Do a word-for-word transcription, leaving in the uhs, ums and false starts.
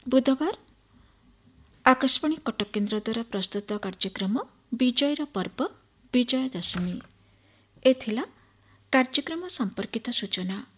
बुधवार आकाशवाणी कटक केन्द्र द्वारा प्रस्तुत कार्यक्रम विजयर पर्व विजय दशमी एथिला कार्यक्रम संपर्कित सूचना।